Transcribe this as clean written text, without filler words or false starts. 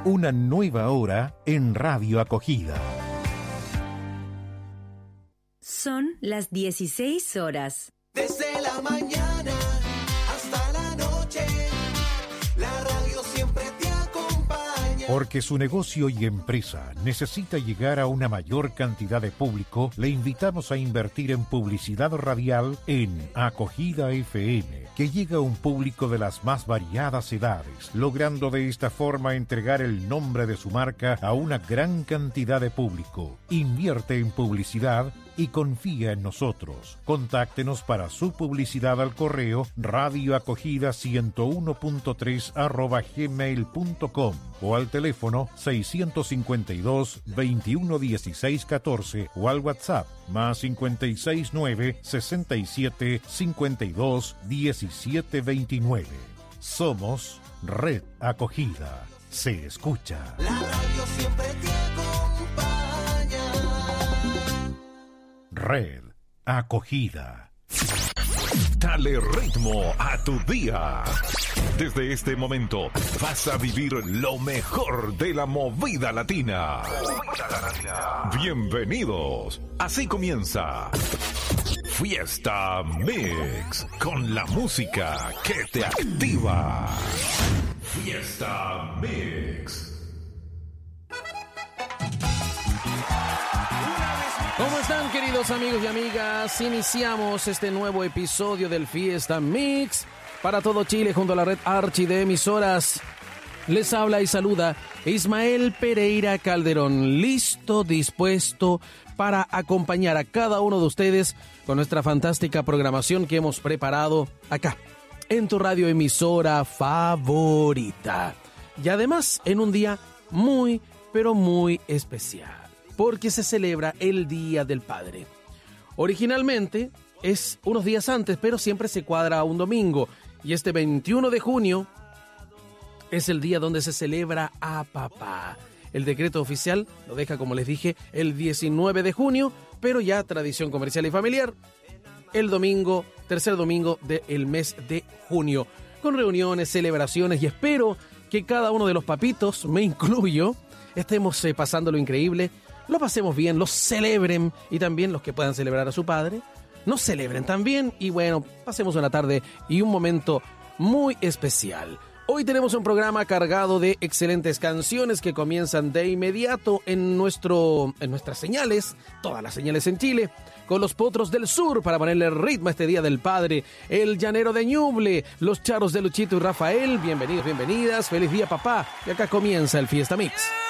Una nueva hora en Radio Acogida. Son las 16 horas. Desde la mañana hasta la noche, la radio siempre te acompaña. Porque su negocio y empresa necesita llegar a una mayor cantidad de público, le invitamos a invertir en publicidad radial en Acogida FM, que llega a un público de las más variadas edades, logrando de esta forma entregar el nombre de su marca a una gran cantidad de público. Invierte en publicidad y confía en nosotros. Contáctenos para su publicidad al correo radioacogida101.3@gmail.com o al teléfono 652 21 16 14 o al WhatsApp más 569 67 52 17 29. Somos Red Acogida. Se escucha. La radio siempre te acompaña. Red Acogida. Dale ritmo a tu día. Desde este momento vas a vivir lo mejor de la movida latina. Bienvenidos. Así comienza Fiesta Mix, con la música que te activa. Fiesta Mix. ¿Cómo están, queridos amigos y amigas? Iniciamos este nuevo episodio del Fiesta Mix para todo Chile junto a la red Archi de emisoras. Les habla y saluda Ismael Pereira Calderón, listo, dispuesto para acompañar a cada uno de ustedes con nuestra fantástica programación que hemos preparado acá, en tu radio emisora favorita. Y además en un día muy, pero muy especial, porque se celebra el Día del Padre. Originalmente es unos días antes, pero siempre se cuadra a un domingo. Y este 21 de junio es el día donde se celebra a papá. El decreto oficial lo deja, como les dije, el 19 de junio, pero ya tradición comercial y familiar, el domingo, tercer domingo del mes de junio, con reuniones, celebraciones, y espero que cada uno de los papitos, me incluyo, estemos pasando lo increíble, lo pasemos bien, lo celebren, y también los que puedan celebrar a su padre, nos celebren también, y bueno, pasemos una tarde y un momento muy especial. Hoy tenemos un programa cargado de excelentes canciones que comienzan de inmediato en nuestras señales, todas las señales en Chile, con los Potros del Sur para ponerle ritmo a este Día del Padre, el Llanero de Ñuble, los Charros de Luchito y Rafael, bienvenidos, bienvenidas, feliz día papá, y acá comienza el Fiesta Mix.